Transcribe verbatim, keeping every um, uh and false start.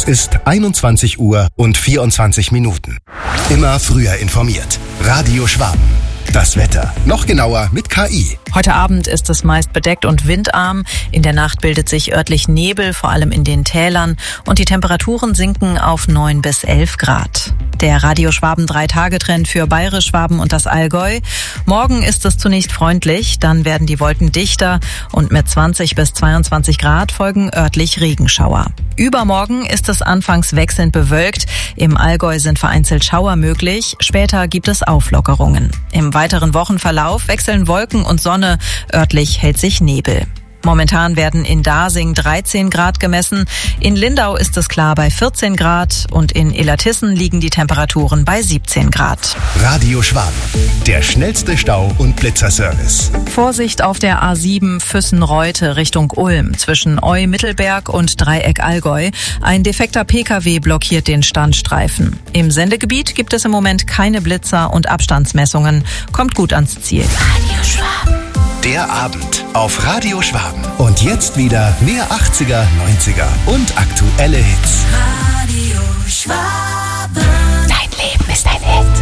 Es ist einundzwanzig Uhr und vierundzwanzig Minuten. Immer früher informiert. Radio Schwaben. Das Wetter. Noch genauer mit K I. Heute Abend ist es meist bedeckt und windarm. In der Nacht bildet sich örtlich Nebel, vor allem in den Tälern. Und die Temperaturen sinken auf neun bis elf Grad. Der Radio Schwaben Drei-Tage-Trend für Bayerisch Schwaben und das Allgäu. Morgen ist es zunächst freundlich, dann werden die Wolken dichter und mit zwanzig bis zweiundzwanzig Grad folgen örtlich Regenschauer. Übermorgen ist es anfangs wechselnd bewölkt. Im Allgäu sind vereinzelt Schauer möglich. Später gibt es Auflockerungen. Im weiteren Wochenverlauf wechseln Wolken und Sonne. Örtlich hält sich Nebel. Momentan werden in Dasing dreizehn Grad gemessen, in Lindau ist es klar bei vierzehn Grad und in Illertissen liegen die Temperaturen bei siebzehn Grad. Radio Schwaben, der schnellste Stau- und Blitzerservice. Vorsicht auf der A sieben Füssen-Reute Richtung Ulm zwischen Eu-Mittelberg und Dreieck-Allgäu. Ein defekter P K W blockiert den Standstreifen. Im Sendegebiet gibt es im Moment keine Blitzer und Abstandsmessungen. Kommt gut ans Ziel. Radio Schwaben. Der Abend auf Radio Schwaben. Und jetzt wieder mehr achtziger, neunziger und aktuelle Hits.